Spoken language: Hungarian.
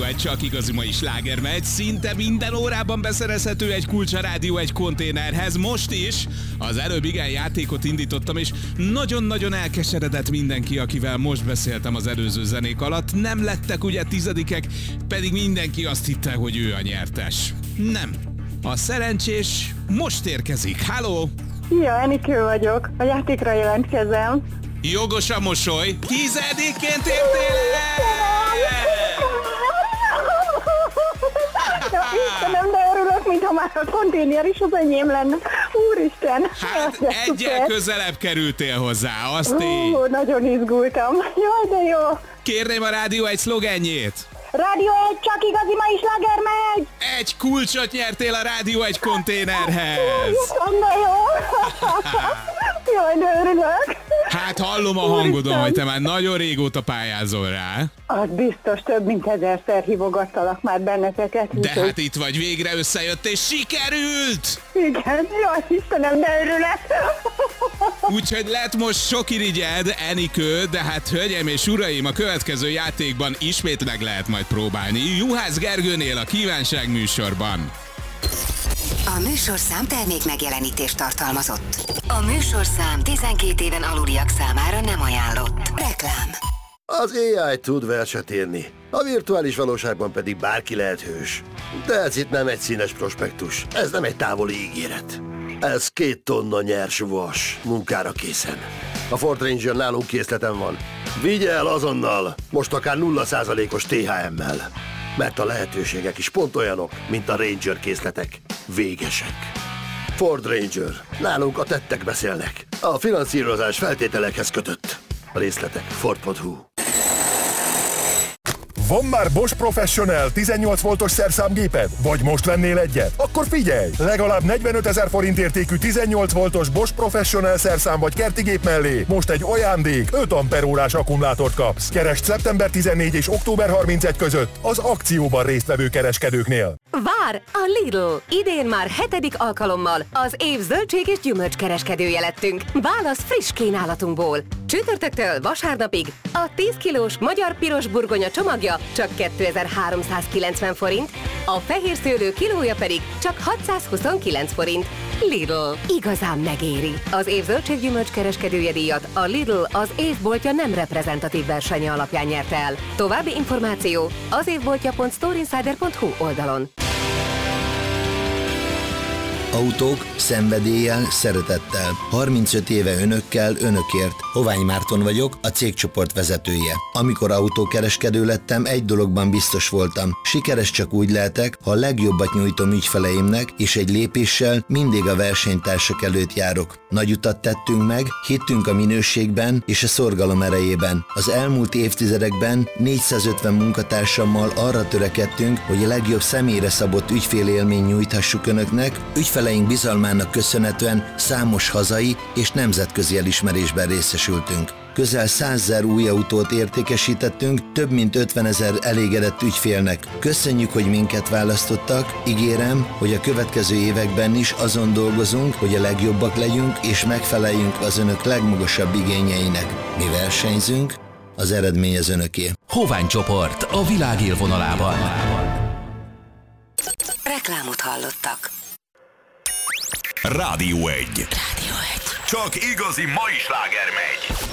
egy csak igazi mai sláger megy. Szinte minden órában beszerezhető egy kulcs a Rádió egy konténerhez. Most is az előbb igen játékot indítottam, és nagyon-nagyon elkeseredett mindenki, akivel most beszéltem az előző zenék alatt. Nem lettek ugye tizedikek, pedig mindenki azt hitte, hogy ő a nyertes. Nem. A szerencsés most érkezik. Halló! Szia, Enikő vagyok. A játékra jelentkezem. Jogos a mosoly. Tizedikként értél el! Ja, Istenem, de örülök, mintha már a konténer is az enyém lenne. Úristen! Hát egyel közelebb kerültél hozzá, azt tény. Nagyon izgultam. Jaj, de jó. Kérném a Rádió egy szlogenjét. Rádió egy, csak igazi mai sláger megy! Egy kulcsot nyertél a Rádió egy konténerhez. De jó. Jaj, de örülök. Hát hallom a hangodon, hogy te már nagyon régóta pályázol rá. Az biztos, több mint 1000-szer hívogattalak már benneteket. De hát itt vagy, végre összejött és sikerült! Igen, jaj, Istenem, de örülök. Úgyhogy lett most sok irigyed, Enikő, de hát hölgyeim és uraim, a következő játékban ismét meg lehet majd próbálni. Juhász Gergőnél a Kívánság műsorban. A műsorszám termék megjelenítést tartalmazott. A műsorszám 12 éven aluliak számára nem ajánlott. Reklám. Az AI tud verset írni, a virtuális valóságban pedig bárki lehet hős. De ez itt nem egy színes prospektus, ez nem egy távoli ígéret. Ez 2 tonna nyers vas, munkára készen. A Ford Ranger nálunk készleten van. Vigye el azonnal, most akár 0%-os THM-mel. Mert a lehetőségek is pont olyanok, mint a Ranger készletek. Végesek. Ford Ranger. Nálunk a tettek beszélnek. A finanszírozás feltételekhez kötött. A részletek Ford.hu. Van már Bosch Professional 18 voltos szerszámgéped? Vagy most vennél egyet? Akkor figyelj! Legalább 45 000 forint értékű 18 voltos Bosch Professional szerszám vagy kertigép mellé most egy ajándék 5 amperórás akkumulátort kapsz. Keresd szeptember 14 és október 31 között az akcióban résztvevő kereskedőknél. Vár! A Lidl! Idén már 7. alkalommal az év zöldség és gyümölcs kereskedője lettünk. Válasz friss kínálatunkból. Csütörtöktől vasárnapig a 10 kilós magyar piros burgonya csomagja csak 2390 forint, a fehér szőlő kilója pedig csak 629 forint. Lidl. Igazán megéri. Az év zöldséggyümölcs kereskedője díjat a Lidl az évboltja nem reprezentatív versenye alapján nyerte el. További információ az évboltja.storeinsider.hu oldalon. Autók, szenvedéllyel, szeretettel. 35 éve önökkel, önökért. Hovány Márton vagyok, a cégcsoport vezetője. Amikor autókereskedő lettem, egy dologban biztos voltam. Sikeres csak úgy lehetek, ha a legjobbat nyújtom ügyfeleimnek, és egy lépéssel mindig a versenytársak előtt járok. Nagy utat tettünk meg, hittünk a minőségben és a szorgalom erejében. Az elmúlt évtizedekben 450 munkatársammal arra törekedtünk, hogy a legjobb személyre szabott ügyfélélmény nyújthassuk önöknek, ügyfeleink bizalmának köszönhetően számos hazai és nemzetközi elismerésben részesültünk. Közel 100 000 új autót értékesítettünk, több mint 50 000 elégedett ügyfélnek. Köszönjük, hogy minket választottak, ígérem, hogy a következő években is azon dolgozunk, hogy a legjobbak legyünk és megfeleljünk az önök legmagasabb igényeinek. Mi versenyzünk, az eredmény az önöké. Hovány csoport a világ élvonalában. Reklámot hallottak. Rádió 1. Rádió 1. Csak igazi mai sláger megy.